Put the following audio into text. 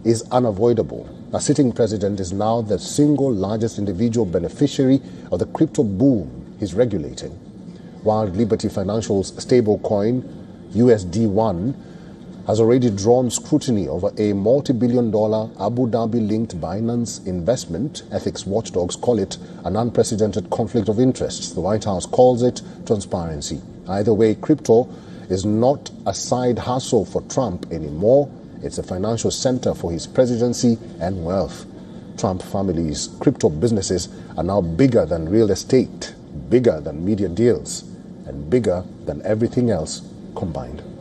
is unavoidable. The sitting president is now the single largest individual beneficiary of the crypto boom he's regulating. While Liberty Financial's stablecoin USD1 has already drawn scrutiny over a multi-billion-dollar Abu Dhabi-linked Binance investment, ethics watchdogs call it an unprecedented conflict of interests. The White House calls it transparency. Either way, crypto is not a side hustle for Trump anymore. It's a financial center for his presidency and wealth. Trump family's crypto businesses are now bigger than real estate, bigger than media deals, and bigger than everything else combined.